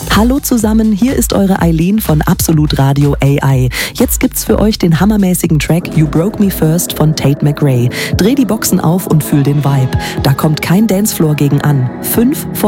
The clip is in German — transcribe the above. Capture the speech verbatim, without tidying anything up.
Hallo zusammen, hier ist eure Eileen von Absolut Radio A I. Jetzt gibt's für euch den hammermäßigen Track You Broke Me First von Tate McRae. Dreh die Boxen auf und fühl den Vibe. Da kommt kein Dancefloor gegen an. Fünf von